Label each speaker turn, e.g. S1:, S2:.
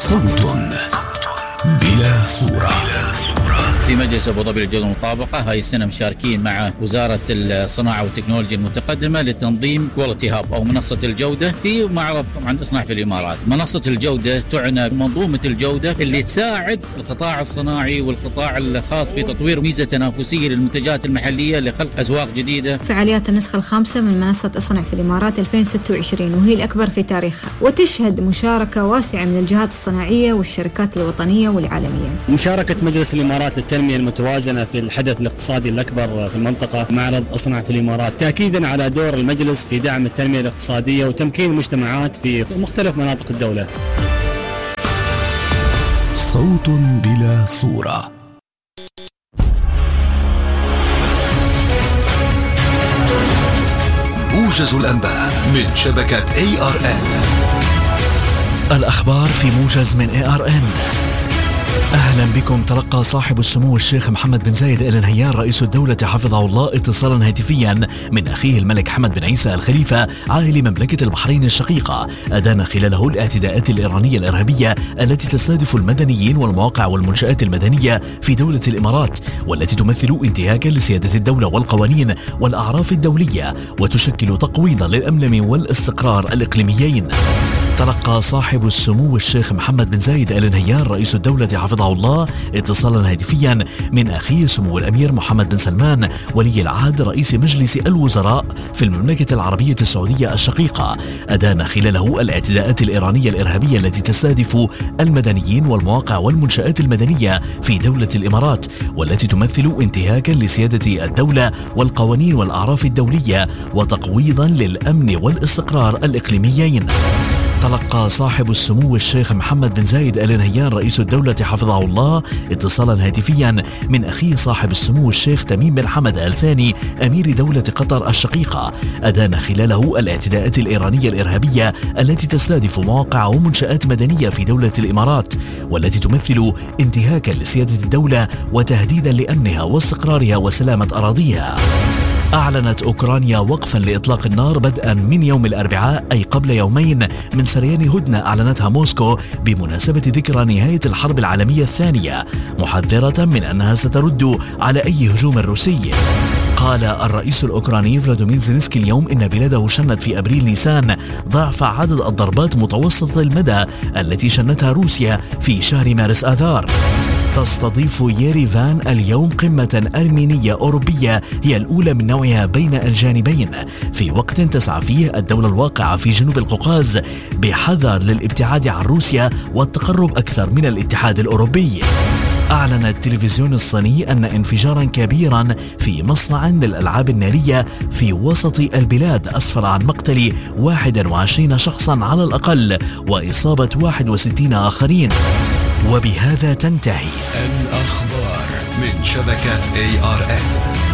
S1: صوت بلا صورة.
S2: في مجلس أبو ظبي للجودة والمطابقة هاي السنة مشاركين مع وزارة الصناعة والتكنولوجيا المتقدمة لتنظيم كواليتي هاب أو منصة الجودة في معرض طبعا اصنع في الإمارات. منصة الجودة تعنى بمنظومة الجودة اللي تساعد القطاع الصناعي والقطاع الخاص في تطوير ميزة تنافسية للمنتجات المحلية لخلق أسواق جديدة.
S3: فعاليات النسخة الخامسة من منصة اصنع في الإمارات 2026 وهي الأكبر في تاريخها، وتشهد مشاركة واسعة من الجهات الصناعية والشركات الوطنية والعالمية.
S4: مشاركة مجلس الإمارات للتنمية المتوازنة في الحدث الاقتصادي الأكبر في المنطقة معرض أصنع في الإمارات، تأكيدا على دور المجلس في دعم التنمية الاقتصادية وتمكين المجتمعات في مختلف مناطق الدولة.
S1: صوت بلا صورة. موجز الأنباء من شبكة ARN.
S5: الأخبار في موجز من ARN. أهلا بكم. تلقى صاحب السمو الشيخ محمد بن زايد آل نهيان رئيس الدولة حفظه الله اتصالا هاتفيا من أخيه الملك حمد بن عيسى الخليفة عاهل مملكة البحرين الشقيقة، أدان خلاله الاعتداءات الإيرانية الإرهابية التي تستهدف المدنيين والمواقع والمنشآت المدنية في دولة الإمارات، والتي تمثل انتهاكا لسيادة الدولة والقوانين والأعراف الدولية وتشكل تقويضا للأمن والاستقرار الإقليميين. تلقى صاحب السمو الشيخ محمد بن زايد آل نهيان رئيس الدولة حفظه الله اتصالا هاتفيا من أخيه سمو الأمير محمد بن سلمان ولي العهد رئيس مجلس الوزراء في المملكة العربية السعودية الشقيقة، أدان خلاله الاعتداءات الإيرانية الإرهابية التي تستهدف المدنيين والمواقع والمنشآت المدنية في دولة الإمارات، والتي تمثل انتهاكا لسيادة الدولة والقوانين والأعراف الدولية وتقويضا للأمن والاستقرار الإقليميين. تلقى صاحب السمو الشيخ محمد بن زايد آل نهيان رئيس الدولة حفظه الله اتصالا هاتفيا من أخيه صاحب السمو الشيخ تميم بن حمد آل ثاني أمير دولة قطر الشقيقة، أدان خلاله الاعتداءات الإيرانية الإرهابية التي تستهدف مواقع ومنشآت مدنية في دولة الإمارات، والتي تمثل انتهاكا لسيادة الدولة وتهديدا لأمنها واستقرارها وسلامة أراضيها. أعلنت أوكرانيا وقفا لإطلاق النار بدءا من يوم الأربعاء أي قبل يومين من سريان هدنة أعلنتها موسكو بمناسبة ذكرى نهاية الحرب العالمية الثانية، محذرة من أنها سترد على أي هجوم روسي. قال الرئيس الأوكراني فلاديمير زيلينسكي اليوم إن بلاده شنت في أبريل نيسان ضعف عدد الضربات متوسطة المدى التي شنتها روسيا في شهر مارس آذار. تستضيف ييريفان اليوم قمة أرمينية أوروبية هي الأولى من نوعها بين الجانبين، في وقت تسعى فيه الدولة الواقعة في جنوب القوقاز بحذر للابتعاد عن روسيا والتقرب أكثر من الاتحاد الأوروبي. أعلن التلفزيون الصيني أن انفجارا كبيرا في مصنع للألعاب النارية في وسط البلاد أسفر عن مقتل 21 شخصا على الأقل وإصابة 61 آخرين. وبهذا تنتهي
S1: الأخبار من شبكة ARN.